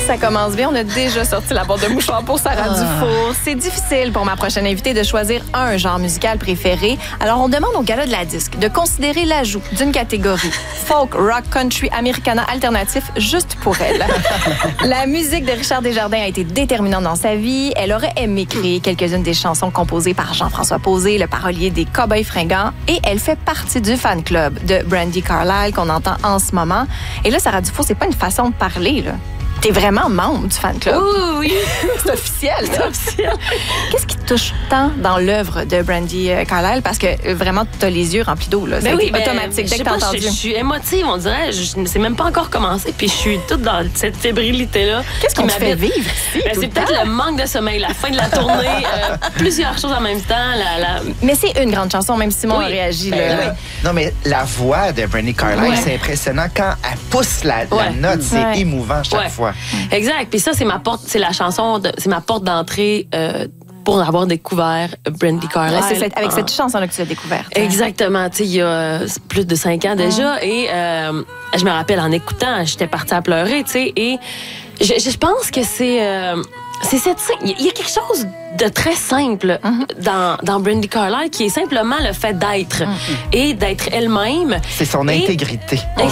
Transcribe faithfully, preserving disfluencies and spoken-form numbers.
ça commence bien. On a déjà sorti la boîte de mouchoirs pour Sarah Ah. Dufour. C'est difficile pour ma prochaine invitée de choisir un genre musical préféré. Alors, on demande au gala de la disque de considérer l'ajout d'une catégorie folk, rock, country, americana, alternatif, juste pour elle. La musique de Richard Desjardins a été déterminante dans sa vie. Elle aurait aimé créer quelques-unes des chansons composées par Jean-François Posé, le parolier des Cowboys fringants. Et elle fait partie du fan club de Brandi Carlile qu'on entend en ce moment. Et là, Sarah Dufour, c'est pas une façon de parler, là. T'es vraiment membre du fan club. Oui, oui. C'est officiel, là. C'est officiel. Qu'est-ce qui te touche tant dans l'œuvre de Brandi euh, Carlile? Parce que euh, vraiment, t'as les yeux remplis d'eau, là. C'est Ben oui, ben, automatique je dès sais que t'as pas, entendu. Je, je suis émotive, on dirait. Je, je- c'est même pas encore commencé, puis je suis toute dans cette fébrilité-là. Qu'est-ce qu'on qui te fait m'habite. vivre ici? Ben, tout c'est le peut-être temps? le manque de sommeil, la fin de la tournée, euh, plusieurs choses en même temps. La, la... Mais c'est une grande chanson, même Simon Oui. a réagi. Ben là. oui. Non, mais la voix de Brandi Carlile, Ouais. c'est impressionnant. Quand elle pousse la, la Ouais. note, c'est Ouais. émouvant chaque Ouais. fois. Exact. Puis ça, c'est ma porte, c'est la chanson, de- c'est ma porte d'entrée euh, pour avoir découvert Brandi Carlile. Ouais, c'est cette- avec Ah. cette chanson-là que tu as découverte. hein. Exactement. Tu sais, il y a euh, plus de cinq ans déjà. Et euh, je me rappelle, en écoutant, j'étais partie à pleurer, tu sais. Et je, je pense que c'est... euh, c'est cette... Il y a quelque chose de très simple dans, dans Brandi Carlile qui est simplement le fait d'être et d'être elle-même. C'est son Et- intégrité. Exact.